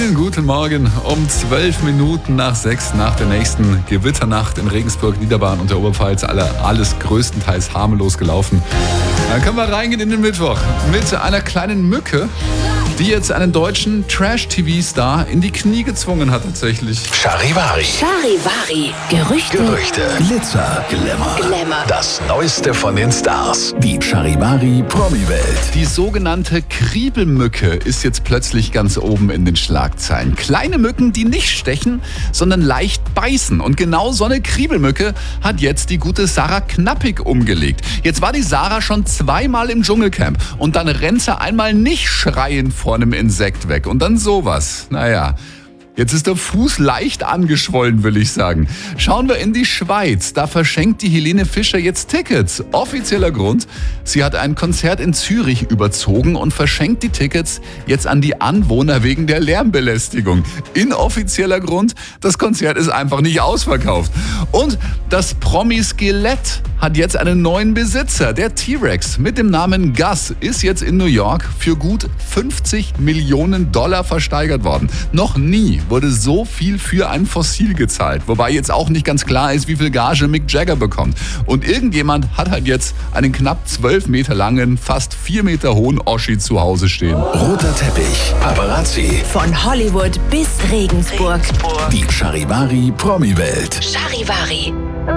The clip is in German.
Schönen guten Morgen um 12 Minuten nach 6 nach der nächsten Gewitternacht in Regensburg, Niederbayern und der Oberpfalz. Alles größtenteils harmlos gelaufen. Dann können wir reingehen in den Mittwoch mit einer kleinen Mücke, die jetzt einen deutschen Trash-TV-Star in die Knie gezwungen hat tatsächlich. Charivari. Charivari. Gerüchte. Glitzer. Glamour. Das Neueste von den Stars. Die Charivari Promi-Welt. Die sogenannte Kriebelmücke ist jetzt plötzlich ganz oben in den Schlagzeilen. Kleine Mücken, die nicht stechen, sondern leicht beißen. Und genau so eine Kriebelmücke hat jetzt die gute Sarah Knappig umgelegt. Jetzt war die Sarah schon zweimal im Dschungelcamp und dann rennt sie einmal nicht schreiend vor einem Insekt weg. Und dann sowas. Naja. Jetzt ist der Fuß leicht angeschwollen, will ich sagen. Schauen wir in die Schweiz. Da verschenkt die Helene Fischer jetzt Tickets. Offizieller Grund, sie hat ein Konzert in Zürich überzogen und verschenkt die Tickets jetzt an die Anwohner wegen der Lärmbelästigung. Inoffizieller Grund, das Konzert ist einfach nicht ausverkauft. Und das Promi-Skelett hat jetzt einen neuen Besitzer. Der T-Rex mit dem Namen Gus ist jetzt in New York für gut 50 Millionen $ versteigert worden. Noch nie wurde so viel für ein Fossil gezahlt. Wobei jetzt auch nicht ganz klar ist, wie viel Gage Mick Jagger bekommt. Und irgendjemand hat halt jetzt einen knapp 12 Meter langen, fast 4 Meter hohen Oschi zu Hause stehen. Roter Teppich. Paparazzi. Von Hollywood bis Regensburg. Die Charivari Promi-Welt. Charivari.